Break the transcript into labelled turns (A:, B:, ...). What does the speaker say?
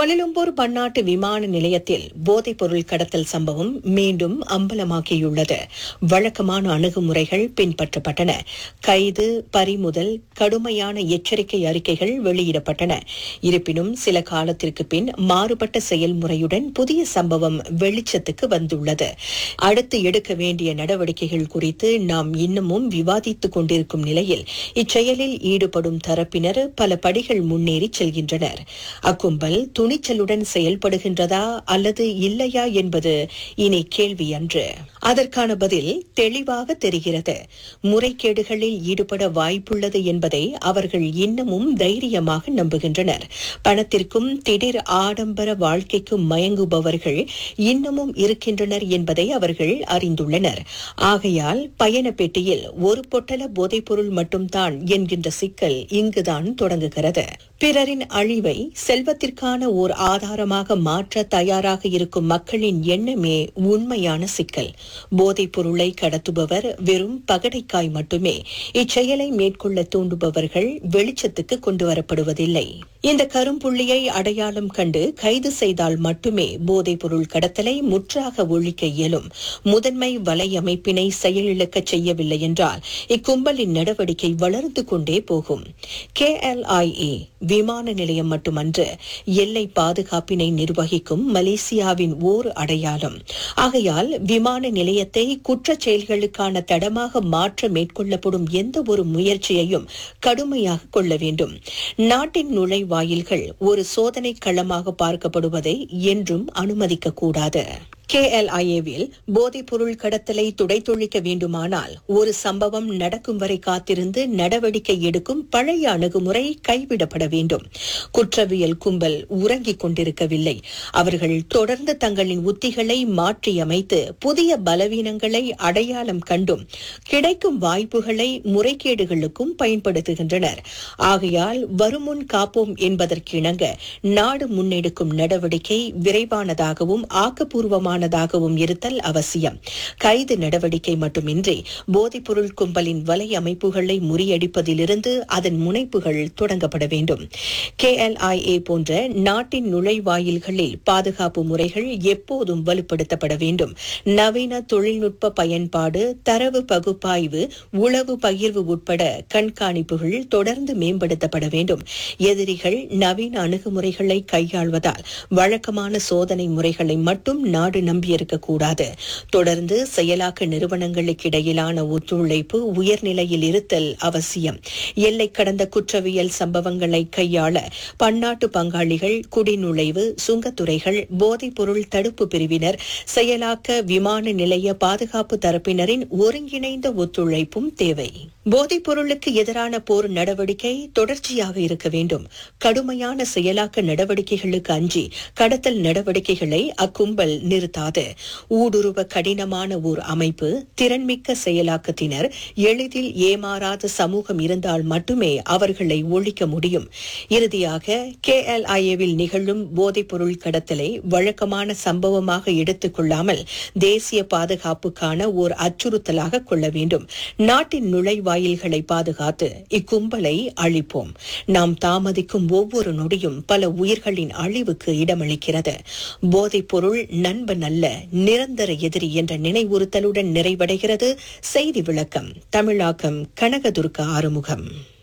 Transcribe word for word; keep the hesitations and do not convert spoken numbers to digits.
A: Kuala Lumpur பன்னாட்டு விமான நிலையத்தில் போதைப் பொருள் கடத்தல் சம்பவம் மீண்டும் அம்பலமாக்கியுள்ளது. வழக்கமான அணுகுமுறைகள் பின்பற்றப்பட்டன. கைது, பறிமுதல், கடுமையான எச்சரிக்கை அறிக்கைகள் வெளியிடப்பட்டன. இருப்பினும் சில காலத்திற்கு பின் மாறுபட்ட செயல்முறையுடன் புதிய சம்பவம் வெளிச்சத்துக்கு வந்துள்ளது. அடுத்து எடுக்க வேண்டிய நடவடிக்கைகள் குறித்து நாம் இன்னமும் விவாதித்துக் கொண்டிருக்கும் நிலையில் இச்செயலில் ஈடுபடும் தரப்பினர் பல படிகள் முன்னேறி செல்கின்றனர். அக்கும்பல் துணிச்சலுடன் செயல்படுகின்றதா அல்லது இல்லையா என்பது இனி கேள்வி அன்று. அதற்கான பதில் தெளிவாக தெரிகிறது. முறைகேடுகளில் ஈடுபட வாய்ப்புள்ளது என்பதை அவர்கள் இன்னமும் தைரியமாக நம்புகின்றனர். பணத்திற்கும் திடீர் ஆடம்பர வாழ்க்கைக்கும் மயங்குபவர்கள் இன்னமும் இருக்கின்றனர் என்பதை அவர்கள் அறிந்துள்ளனர். ஆகையால் பயண பெட்டியில் ஒரு பொட்டல போதைப்பொருள் மட்டும்தான் என்கின்ற சிக்கல் இங்குதான் தொடங்குகிறது. பிறரின் அழிவை செல்வத்திற்கான ஓர் ஆதாரமாக மாற்ற தயாராக இருக்கும் மக்களின் எண்ணமே உண்மையான சிக்கல். போதைப் பொருளை கடத்துபவர் வெறும் பகடைக்காய் மட்டுமே. இச்செயலை மேற்கொள்ள தூண்டுபவர்கள் வெளிச்சத்துக்கு கொண்டு வரப்படுவதில்லை. இந்த கரும்புள்ளியை அடையாளம் கண்டு கைது செய்தால் மட்டுமே போதைப் பொருள் கடத்தலை முற்றாக ஒழிக்க இயலும். முதன்மை வலையமைப்பினை செயலிழக்க செய்யவில்லை என்றால் இக்கும்பலின் நடவடிக்கை வளர்ந்து கொண்டே போகும். கே எல் ஐ ஏ விமான நிலையம் மட்டுமன்று, எல்லை பாதுகாப்பினை நிர்வகிக்கும் மலேசியாவின் ஓர் அடையாளம். ஆகையால் விமான நிலையத்தை குற்றச் செயல்களுக்கான தடமாக மாற்ற மேற்கொள்ளப்படும் எந்த ஒரு முயற்சியையும் கடுமையாக கொள்ள வேண்டும். நாட்டின் நுழைவாயில்கள் ஒரு சோதனை களமாக பார்க்கப்படுவதை என்றும் அனுமதிக்க கூடாது. கே எல் ஐ ஏவில் போதைப் பொருள் கடத்தலை துடைத்தொழிக்க வேண்டுமானால் ஒரு சம்பவம் நடக்கும் வரை காத்திருந்து நடவடிக்கை எடுக்கும் பழைய அணுகுமுறை கைவிடப்பட வேண்டும். குற்றவியல் கும்பல் உறங்கிக் கொண்டிருக்கவில்லை. அவர்கள் தொடர்ந்து தங்களின் உத்திகளை மாற்றியமைத்து புதிய பலவீனங்களை அடையாளம் கண்டும் கிடைக்கும் வாய்ப்புகளை முறைகேடுகளுக்கும் பயன்படுத்துகின்றனர். ஆகையால் வருமுன் காப்போம் என்பதற்கிணங்க நாடு முன்னெடுக்கும் நடவடிக்கை விரைவானதாகவும் ஆக்கப்பூர்வமான ாகவும் இருத்தல் அவசியம். கைது நடவடிக்கை மட்டுமின்றி போதைப்பொருள் கும்பலின் வலை அமைப்புகளை முறியடிப்பதிலிருந்து அதன் முனைப்புகள் தொடங்கப்பட வேண்டும். கே எல் ஐ ஏ போன்ற நாட்டின் நுழைவாயில்களில் பாதுகாப்பு முறைகள் எப்போதும் வலுப்படுத்தப்பட வேண்டும். நவீன தொழில்நுட்ப பயன்பாடு, தரவு பகுப்பாய்வு, உளவு பகிர்வு உட்பட கண்காணிப்புகள் தொடர்ந்து மேம்படுத்தப்பட வேண்டும். எதிரிகள் நவீன அணுகுமுறைகளை கையாள்வதால் வழக்கமான சோதனை முறைகளை மட்டும் நாடு நம்பியிருக்கக்கூடாது. தொடர்ந்து செயலாக்க நிறுவனங்களுக்கு இடையிலான ஒத்துழைப்பு உயர்நிலையில் இருத்தல் அவசியம். எல்லை கடந்த குற்றவியல் சம்பவங்களை கையாள பன்னாட்டு பங்காளிகள், குடிநுழைவு, சுங்கத்துறைகள், போதைப் பொருள் தடுப்பு பிரிவினர், செயலாக்க விமான நிலைய பாதுகாப்பு தரப்பினரின் ஒருங்கிணைந்த ஒத்துழைப்பும் தேவை. போதைப் பொருளுக்கு எதிரான போர் நடவடிக்கை தொடர்ச்சியாக இருக்க வேண்டும். கடுமையான செயலாக்க நடவடிக்கைகளுக்கு அஞ்சி கடத்தல் நடவடிக்கைகளை அக்கும்பல் நிறுத்தாது. ஊடுருவ கடினமான ஓர் அமைப்பு, திறன்மிக்க செயலாக்கத்தினர், எளிதில் ஏமாறாத சமூகம் இருந்தால் மட்டுமே அவர்களை ஒழிக்க முடியும். இறுதியாக கே எல் ஐ ஏவில் நிகழும் போதைப் பொருள் கடத்தலை வழக்கமான சம்பவமாக எடுத்துக் கொள்ளாமல் தேசிய பாதுகாப்புக்கான ஓர் அச்சுறுத்தலாக கொள்ள வேண்டும். நாட்டின் நுழைவாயில்களை பாதுகாத்து இக்கும்பலை அழிப்போம். நாம் தாமதிக்கும் ஒவ்வொரு நொடியும் பல உயிர்களின் அழிவுக்கு இடமளிக்கிறது. போதைப் பொருள் நண்பன் அல்ல, நிரந்தர எதிரி என்ற நினைவுறுத்தலுடன் நிறைவடைகிறது செய்தி விளக்கம். தமிழாக்கம் கனகதுர்க ஆறுமுகம்.